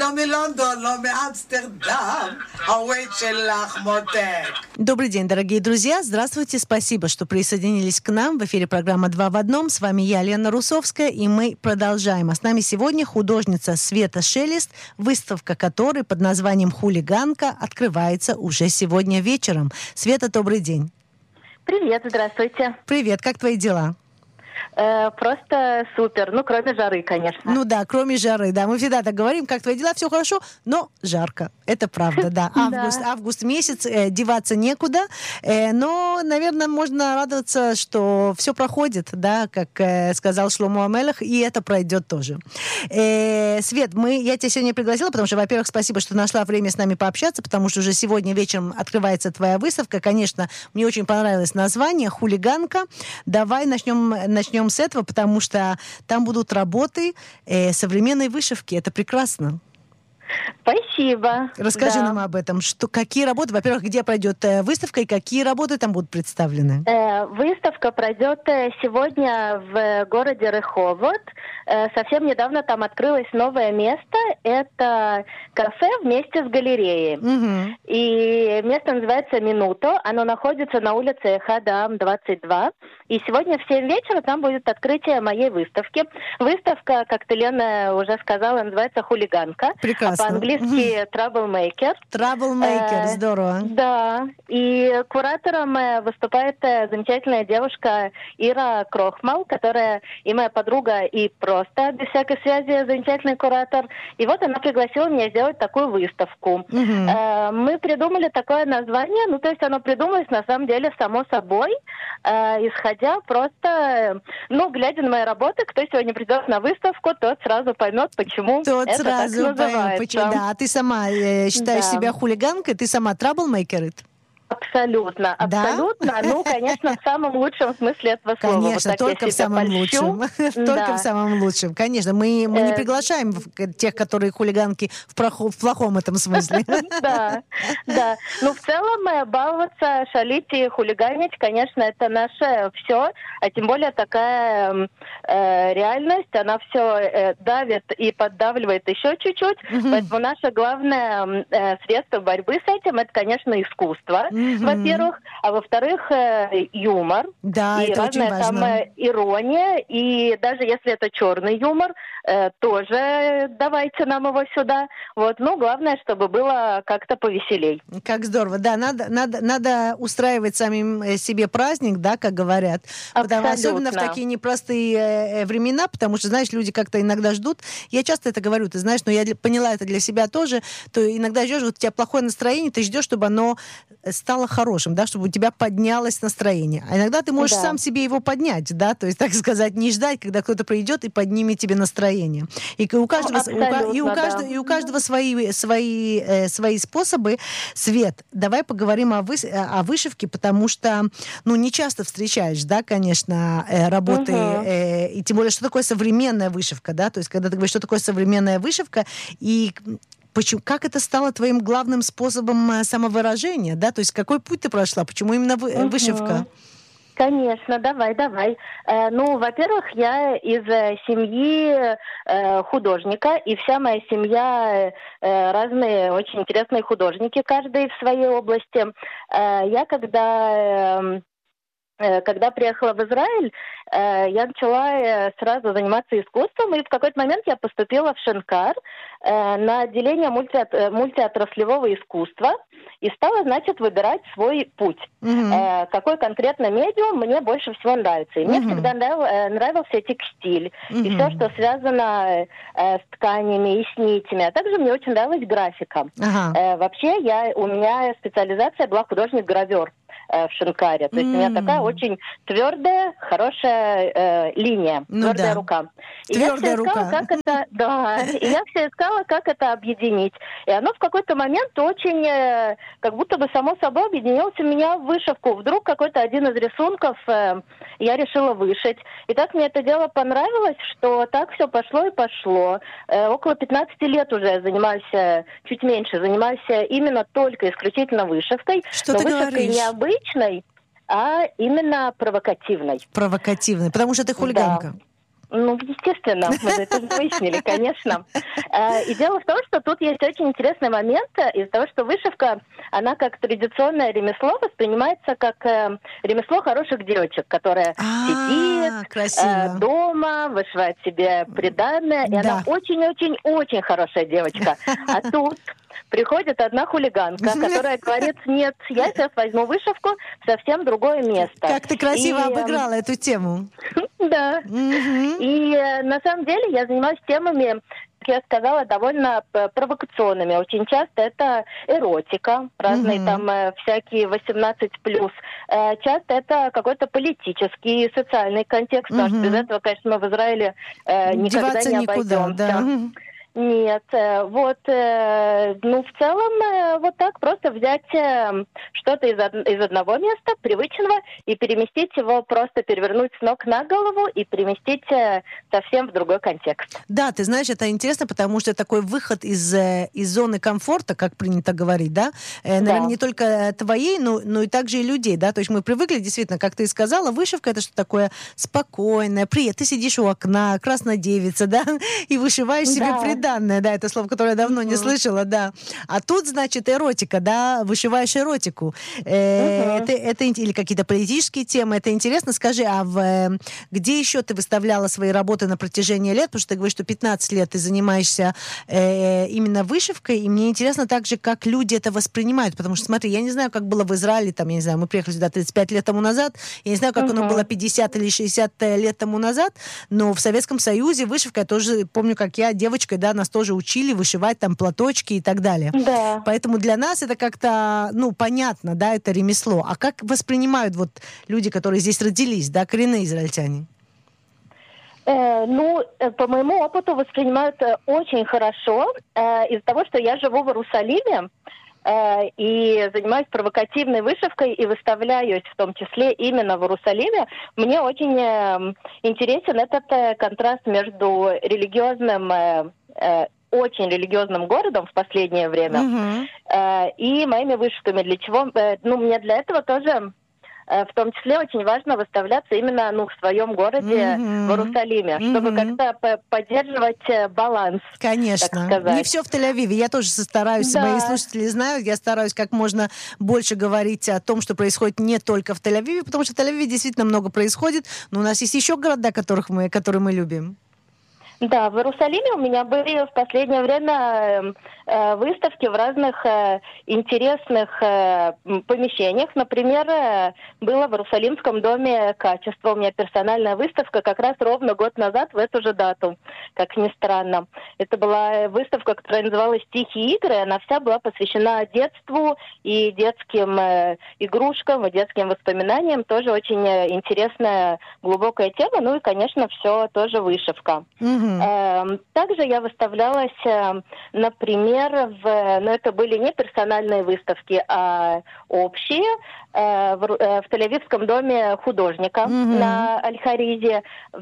לא מלונדון, לא מאמסטרדם, הווייט שלך מותק. Добрый день, дорогие друзья. Здравствуйте. Спасибо, что присоединились к нам. В эфире программа «Два в одном». С вами я, Лена Русовская, и мы продолжаем. А с нами сегодня художница Света Шелест, выставка которой под названием «Хулиганка» открывается уже сегодня вечером. Света, добрый день. Привет, здравствуйте. Привет, как твои дела? Просто супер. Ну, кроме жары, конечно. Ну да, кроме жары, да. Мы всегда так говорим, как твои дела, все хорошо, но жарко. Это правда, да. Август месяц, деваться некуда. Но, наверное, можно радоваться, что все проходит, да, как сказал Шломо Амелех, и это пройдет тоже. Свет, я тебя сегодня пригласила, потому что, во-первых, спасибо, что нашла время с нами пообщаться, потому что уже сегодня вечером открывается твоя выставка. Конечно, мне очень понравилось название «Хулиганка». Давай начнем с этого, потому что там будут работы современной вышивки. Это прекрасно. Спасибо. Расскажи нам об этом. Какие работы, во-первых, где пройдет выставка и какие работы там будут представлены? Выставка пройдет сегодня в городе Реховод. Совсем недавно там открылось новое место. Это кафе вместе с галереей. Угу. И место называется «Минуто». Оно находится на улице Хадам, 22. И сегодня в 7 вечера там будет открытие моей выставки. Выставка, как ты, Лена, уже сказала, называется «Хулиганка». Прекрасно. По-английски «Troublemaker». «Troublemaker», здорово. Да. И куратором выступает замечательная девушка Ира Крохмал, которая и моя подруга, и просто без всякой связи замечательный куратор. И вот она пригласила меня сделать такую выставку. Мы придумали такое название, то есть оно придумалось на самом деле само собой, исходя просто, глядя на мои работы, кто сегодня придет на выставку, тот сразу поймет, почему тот это сразу так называется. Да, а ты сама считаешь себя хулиганкой? Ты сама troublemaker? Абсолютно, абсолютно. Да? Конечно, в самом лучшем смысле этого слова. Конечно, вот только в самом лучшем. Только в самом лучшем. Конечно, мы не приглашаем тех, которые хулиганки в плохом этом смысле. Да. В целом, баловаться, шалить и хулиганить, конечно, это наше все. А тем более такая реальность, она все давит и поддавливает еще чуть-чуть. Поэтому наше главное средство борьбы с этим, это, конечно, искусство. Во-первых, а во-вторых, юмор. Да, и это разная очень важно. Там ирония, и даже если это черный юмор, тоже давайте нам его сюда. Главное, чтобы было как-то повеселей. Как здорово, да, надо устраивать самим себе праздник, да, как говорят. Особенно в такие непростые времена, потому что, знаешь, люди как-то иногда ждут. Я часто это говорю, ты знаешь, но я поняла это для себя тоже, то иногда ждешь, у тебя плохое настроение, ты ждешь, чтобы оно стало хорошим, да, чтобы у тебя поднялось настроение. А иногда ты можешь сам себе его поднять, да, то есть, так сказать, не ждать, когда кто-то придет и поднимет тебе настроение. И у каждого, у каждого свои способы. Свет, давай поговорим о вышивке, потому что, не часто встречаешь, да, конечно, работы, и тем более, что такое современная вышивка, да, то есть, когда ты говоришь, что такое современная вышивка, и как это стало твоим главным способом самовыражения, да? То есть какой путь ты прошла? Почему именно вышивка? Конечно, давай. Во-первых, я из семьи художника, и вся моя семья разные очень интересные художники, каждый в своей области. Я когда приехала в Израиль, я начала сразу заниматься искусством, и в какой-то момент я поступила в Шенкар на отделение мультиотраслевого искусства и стала, выбирать свой путь. Какой конкретно медиум мне больше всего нравится. И мне всегда нравился текстиль и все, что связано с тканями и с нитями. А также мне очень нравилась графика. Вообще, у меня специализация была художник-гравер в Шенкаре. То есть у меня такая очень твердая, хорошая линия, твердая рука. И я все искала, как это объединить. И оно в какой-то момент очень, как будто бы само собой объединилось у меня в вышивку. Вдруг какой-то один из рисунков я решила вышить. И так мне это дело понравилось, что так все пошло и пошло. Около 15 лет уже чуть меньше занимаюсь именно только исключительно вышивкой. Что но ты вышивкой говоришь? Не обычной, а именно провокативной. Провокативной, потому что ты хулиганка. Ну, естественно, мы это же выяснили, конечно. И дело в том, что тут есть очень интересный момент из-за того, что вышивка, она как традиционное ремесло воспринимается как ремесло хороших девочек, которая сидит дома, вышивает себе приданое, и она очень-очень-очень хорошая девочка. А тут приходит одна хулиганка, которая говорит: нет, я сейчас возьму вышивку в совсем другое место. Как ты красиво обыграла эту тему. Да. И на самом деле я занимаюсь темами, как я сказала, довольно провокационными. Очень часто это эротика, разные там всякие 18+. Часто это какой-то политический, социальный контекст, потому что без этого, конечно, мы в Израиле никогда не обойдемся. Да. Нет, вот, ну, в целом, вот так просто взять что-то из одного места, привычного, и переместить его, просто перевернуть с ног на голову и переместить совсем в другой контекст. Да, ты знаешь, это интересно, потому что такой выход из зоны комфорта, как принято говорить, да, наверное, не только твоей, но и также и людей, да, то есть мы привыкли, действительно, как ты и сказала, вышивка — это что такое спокойное, ты сидишь у окна, красная девица, да, и вышиваешь себе приданное. Да, это слово, которое я давно не слышала, да. А тут, значит, эротика, да, вышиваешь эротику. Это или какие-то политические темы, это интересно. Скажи, где еще ты выставляла свои работы на протяжении лет? Потому что ты говоришь, что 15 лет ты занимаешься именно вышивкой, и мне интересно также, как люди это воспринимают, потому что, смотри, я не знаю, как было в Израиле, там, я не знаю, мы приехали сюда 35 лет тому назад, я не знаю, как оно было 50 или 60 лет тому назад, но в Советском Союзе вышивка, я тоже помню, как я девочкой, да, нас тоже учили вышивать там платочки и так далее. Да. Поэтому для нас это как-то, ну, понятно, да, это ремесло. А как воспринимают вот люди, которые здесь родились, да, коренные израильтяне? Ну, по моему опыту воспринимают очень хорошо. Из-за того, что я живу в Иерусалиме, и занимаюсь провокативной вышивкой и выставляюсь в том числе именно в Иерусалиме, мне очень интересен этот контраст между религиозным, очень религиозным городом в последнее время и моими вышивками. Для чего? Ну, мне для этого тоже в том числе очень важно выставляться именно в своем городе, в Иерусалиме, чтобы как-то поддерживать баланс. Конечно. Так сказать. Не все в Тель-Авиве. Я тоже стараюсь, мои слушатели знают, я стараюсь как можно больше говорить о том, что происходит не только в Тель-Авиве, потому что в Тель-Авиве действительно много происходит, но у нас есть еще города, которые мы любим. Да, в Иерусалиме у меня были в последнее время выставки в разных интересных помещениях. Например, было в Иерусалимском доме качества. У меня персональная выставка как раз ровно год назад в эту же дату, как ни странно. Это была выставка, которая называлась «Тихие игры». Она вся была посвящена детству и детским игрушкам, и детским воспоминаниям. Тоже очень интересная, глубокая тема. Ну и, конечно, все тоже вышивка. Также я выставлялась, например, это были не персональные выставки, а общие, в Тель-Авивском доме художника на Аль-Харизе,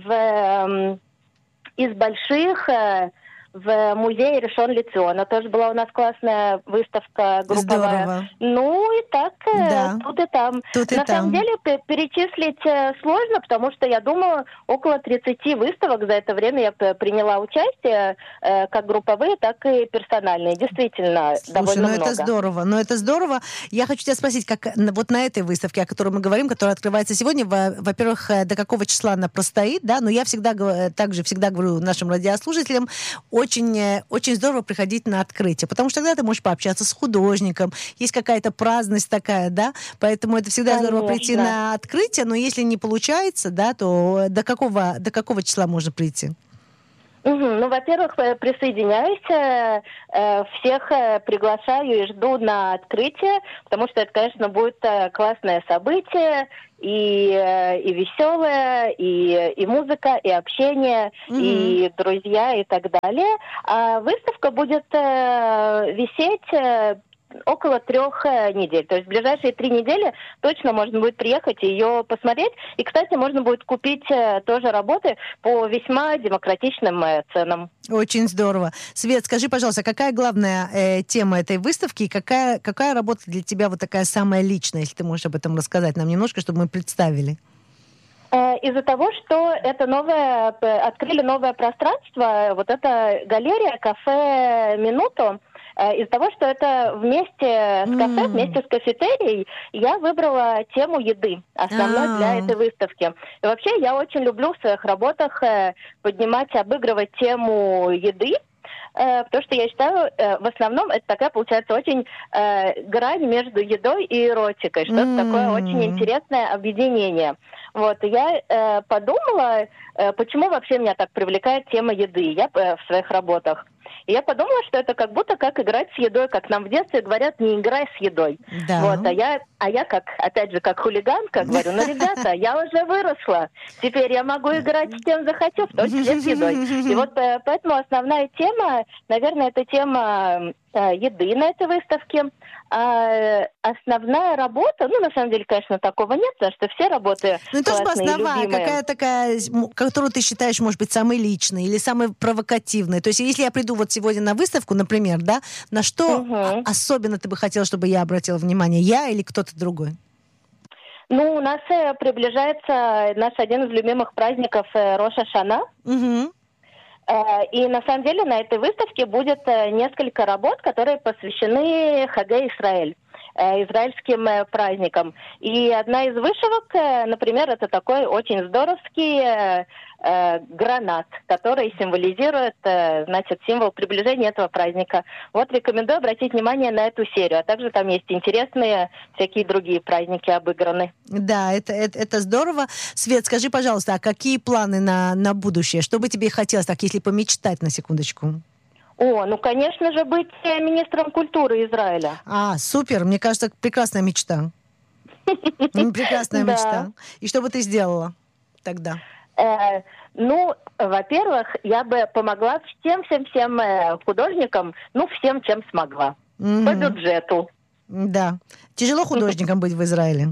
из больших в музее Ришон Лециона. Тоже была у нас классная выставка групповая. Здорово. Ну и так, тут и там. На самом деле перечислить сложно, потому что, я думаю, около 30 выставок за это время я приняла участие, как групповые, так и персональные. Действительно, довольно много. Это здорово. Я хочу тебя спросить, как вот на этой выставке, о которой мы говорим, которая открывается сегодня, во-первых, до какого числа она простоит, да, но я всегда говорю нашим радиослушателям, очень здорово приходить на открытие, потому что тогда ты можешь пообщаться с художником, есть какая-то праздность такая, да, поэтому это всегда здорово прийти на открытие, но если не получается, да, то до какого числа можно прийти? Ну, во-первых, присоединяюсь, всех приглашаю и жду на открытие, потому что это, конечно, будет классное событие, и веселое, и музыка, и общение, и друзья, и так далее. А выставка будет висеть около 3 недель. То есть в ближайшие 3 недели точно можно будет приехать и ее посмотреть. И, кстати, можно будет купить тоже работы по весьма демократичным ценам. Очень здорово. Свет, скажи, пожалуйста, какая главная тема этой выставки и какая работа для тебя вот такая самая личная, если ты можешь об этом рассказать нам немножко, чтобы мы представили? Из-за того, что открыли новое пространство, вот эта галерея, кафе «Минуту», из-за того, что это вместе с кафе, вместе с кафетерией, я выбрала тему еды, основной для этой выставки. И вообще я очень люблю в своих работах обыгрывать тему еды, потому что я считаю, в основном это такая, получается, очень грань между едой и эротикой, что-то такое очень интересное объединение. Вот, и я подумала, почему вообще меня так привлекает тема еды в своих работах. И я подумала, что это как будто как играть с едой, как нам в детстве говорят, не играй с едой. Да. Вот, а я как хулиганка говорю, ребята, я уже выросла, теперь я могу играть с кем захочу, в том числе с едой. И вот поэтому основная тема, наверное, это тема еды на этой выставке. А основная работа, на самом деле, конечно, такого нет, потому что все работы классные, то, что основная, любимые. какая такая, которую ты считаешь, может быть, самой личной или самой провокативной. То есть, если я приду вот сегодня на выставку, например, да, на что особенно ты бы хотела, чтобы я обратила внимание? Я или кто-то другой? У нас приближается наш один из любимых праздников Рош ха-Шана. И на самом деле на этой выставке будет несколько работ, которые посвящены Хаге Исраэль, израильским праздникам. И одна из вышивок, например, это такой очень здоровский гранат, который символизирует, символ приближения этого праздника. Вот рекомендую обратить внимание на эту серию. А также там есть интересные всякие другие праздники обыграны. Да, это здорово. Свет, скажи, пожалуйста, а какие планы на будущее? Что бы тебе хотелось, так, если помечтать на секундочку? Конечно же, быть министром культуры Израиля. Супер. Мне кажется, прекрасная мечта. Прекрасная мечта. И что бы ты сделала тогда? Во-первых, я бы помогла всем художникам, всем, чем смогла. По бюджету. Да. Тяжело художникам быть в Израиле?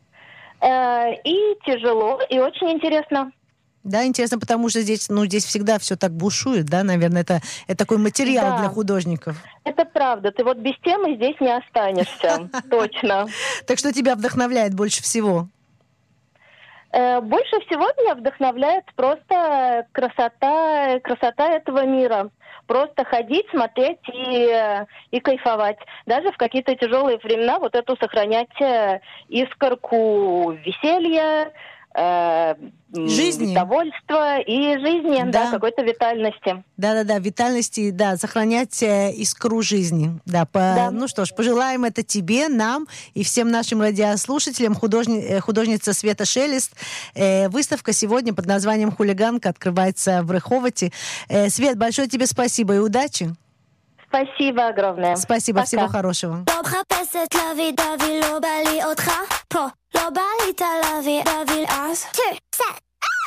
И тяжело, и очень интересно. Да, интересно, потому что здесь всегда все так бушует, да, наверное, это такой материал для художников. Это правда. Ты вот без темы здесь не останешься. Точно. Так что тебя вдохновляет больше всего? Больше всего меня вдохновляет просто красота этого мира. Просто ходить, смотреть и кайфовать. Даже в какие-то тяжелые времена вот эту сохранять искорку веселья, жизни, удовольствия и жизни, какой-то витальности. Да, витальности, да, сохранять искру жизни. Да. Ну что ж, пожелаем это тебе, нам и всем нашим радиослушателям. Художница Света Шелест. Выставка сегодня под названием «Хулиганка» открывается в Реховоте. Свет, большое тебе спасибо и удачи. Спасибо огромное. Спасибо, пока. Всего хорошего. לא בא לי תל אביב, להביא אז